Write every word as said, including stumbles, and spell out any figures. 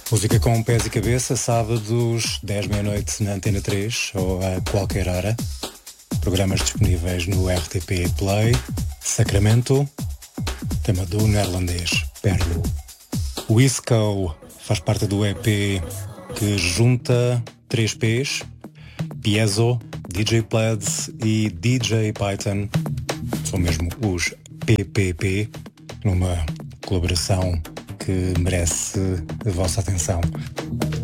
Música com pés e cabeça, sábados, dez meia-noite na Antena três ou a qualquer hora. Programas disponíveis no R T P Play. Sacramento, tema do neerlandês Perlo. Wisco faz parte do E P que junta três P's, Piezo, D J Pleds e D J Python. São mesmo os P P P, numa colaboração que merece a vossa atenção.